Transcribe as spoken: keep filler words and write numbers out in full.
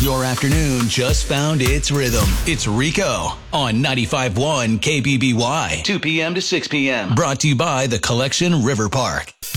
Your afternoon just found its rhythm. It's Rico on ninety-five point one K B B Y, two p.m. to six p.m. Brought to you by The Collection River Park.